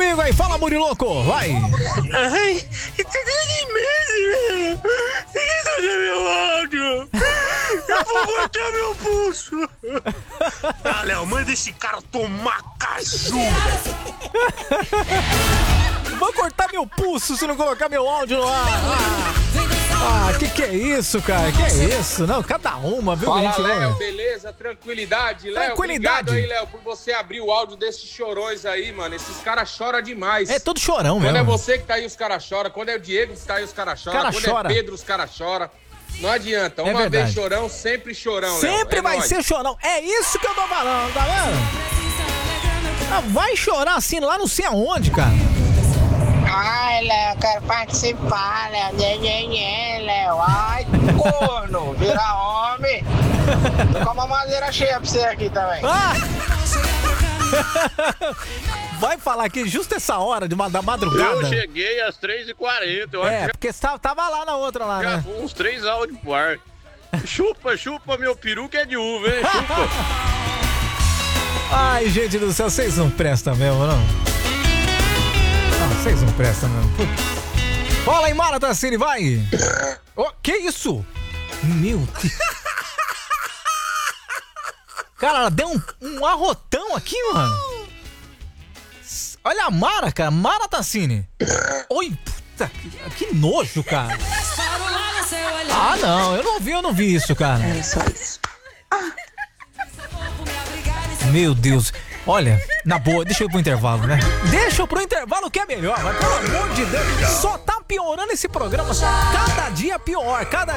comigo aí, fala, Muriloco, vai. Ai, mesmo. Ninguém sabe meu áudio. Eu vou cortar meu pulso. Ah, Léo, manda esse cara tomar caju. Vou cortar meu pulso se não colocar meu áudio no ar. Que é isso, cara? Que é isso? Não, cada uma, viu? Fala, gente, Léo, beleza? Tranquilidade, Léo. Tranquilidade. Obrigado aí, Léo, por você abrir o áudio desses chorões aí, mano. Esses caras choram demais. É todo chorão Quando mesmo. é você que tá aí, os caras choram. Quando é o Diego que tá aí, os caras choram. Cara Quando chora. é Pedro, os caras choram. Não adianta. É Uma verdade. vez chorão, sempre chorão, Léo. Sempre É vai nóis. ser chorão. É isso que eu tô falando, tá vendo? Vai chorar assim lá não sei aonde, cara. Ai, Léo, quero participar, Léo. Léo. Ai, corno, vira homem. Tô com uma madeira cheia pra você aqui também. Vai falar aqui justo essa hora da madrugada. Eu cheguei às 3h40. Eu acho que Porque você tava lá na outra lá, já né? gravou uns 3 áudios pro ar. Chupa, meu peru que é de uva, hein? Chupa. Ai, gente do céu, vocês não prestam mesmo, não? Não, vocês não prestam mesmo. Fala aí, Mara Tassini, vai! Que isso? Meu Deus! Cara, ela deu um arrotão aqui, mano! Olha a Mara, cara, Mara Tassini! Oi, puta, que nojo, cara! Não, eu não vi isso, cara! É só isso. Meu Deus. Olha, na boa, deixa eu ir pro intervalo, né? Deixa eu pro intervalo que é melhor, mas pelo amor de Deus, só tá piorando esse programa. Cada dia pior, cada